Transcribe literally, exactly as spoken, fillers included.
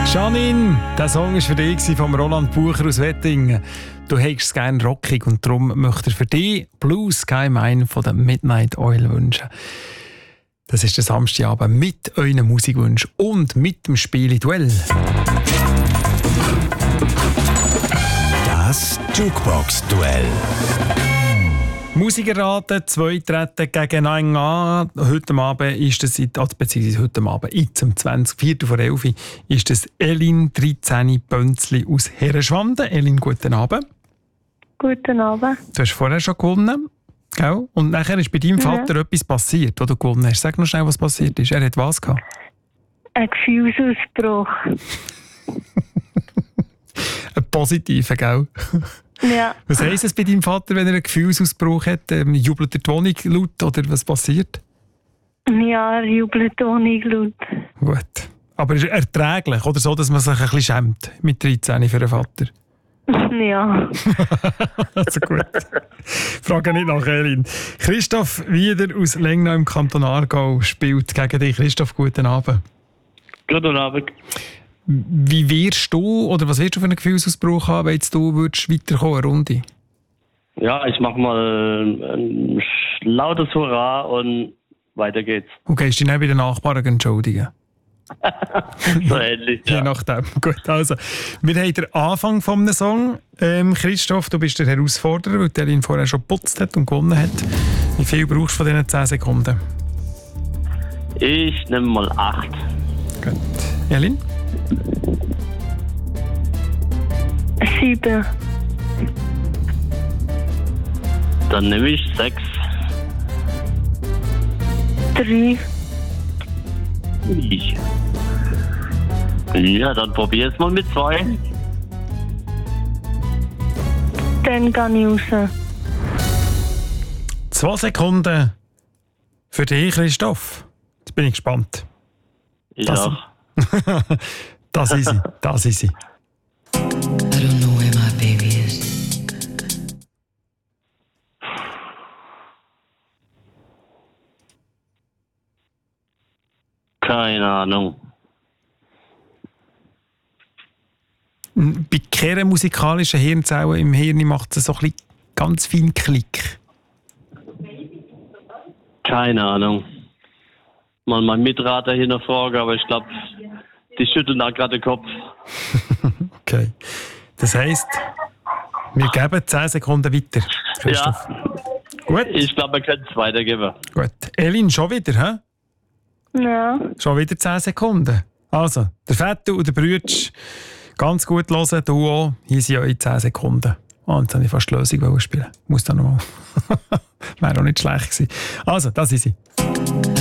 Janine, der Song war für dich von Roland Bucher aus Wettingen. Du hättest es gerne rockig und darum möchte er für dich Blue Sky Mine von der Midnight Oil wünschen. Das ist der Samstagabend mit euren Musikwünschen und mit dem Spiel Duell. Das Jukebox-Duell. Musiker raten, zwei treten gegeneinander an. Heute Abend ist das, also beziehungsweise heute Abend, jetzt um zwanzig, Viertel vor elf, ist das Elin dreizehn Bönzli aus Herrenschwanden. Elin, guten Abend. Guten Abend. Du hast vorher schon gewonnen, gell? Und nachher ist bei deinem Vater ja. etwas passiert, wo du gewonnen hast. Sag noch schnell, was passiert ist. Er hat was gehabt? Ein Gefühlsausbruch. Ein positiver, gell? Ja. Was heisst es bei deinem Vater, wenn er einen Gefühlsausbruch hat? Ähm, jubelt er die Wohnung laut oder was passiert? Ja, er jubelt die Wohnung laut. Gut. Aber ist er erträglich oder so, dass man sich ein bisschen schämt mit dreizehn für den Vater? Ja. Also gut. Frage nicht nach Elin. Christoph Wieder aus Lengnau im Kanton Aargau spielt gegen dich. Christoph, guten Abend. Guten Abend. Wie wirst du, oder was wirst du für einen Gefühlsausbruch haben, wenn jetzt du würdest weiterkommen, eine Runde? Ja, ich mach mal ein lautes Hurra und weiter geht's. Okay, ist dich nicht bei den Nachbarn entschuldigen? So ähnlich, ja. Je nachdem. Gut, also, wir haben den Anfang von einem Song. Ähm, Christoph, du bist der Herausforderer, weil der ihn vorher schon geputzt hat und gewonnen hat. Wie viel brauchst du von diesen zehn Sekunden? Ich nehme mal acht. Gut. Elin? Sieben. Dann nehme ich sechs. Drei. Ich. Ja, dann probier es mal mit zwei. Dann gehe ich raus. Zwei Sekunden für dich, Christoph. Jetzt bin ich gespannt. Das, Ja. das ist sie. Das ist sie. I don't know where my baby is. Keine Ahnung. Bei keiner musikalischen Hirnzelle im Hirn macht es so ein bisschen ganz fein Klick. Keine Ahnung. Mal mein Mitrater hier noch fragen, aber ich glaube, die schütteln da gerade den Kopf. Okay. Das heisst, wir geben zehn Sekunden weiter, Christoph. Ja. Gut. Ich glaube, wir können es weitergeben. Gut. Elin, schon wieder, hä? Ja. Schon wieder zehn Sekunden. Also, der Vettel und der Brütsch, ganz gut hören, du auch. Hier sind eure zehn Sekunden. Oh, jetzt habe ich fast die Lösung spielen. Muss da nochmal. Wäre auch nicht schlecht gewesen. Also, das ist sie.